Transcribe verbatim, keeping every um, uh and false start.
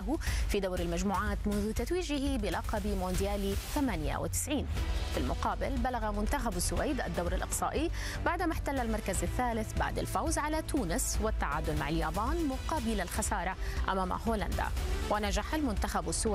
منتخبه في دور المجموعات منذ تتويجه بلقب مونديال ثمانية وتسعين. في المقابل بلغ منتخب السويد الدور الإقصائي بعدما احتل المركز الثالث بعد الفوز على تونس والتعادل مع اليابان مقابل الخسارة أمام هولندا. ونجح المنتخب السويدي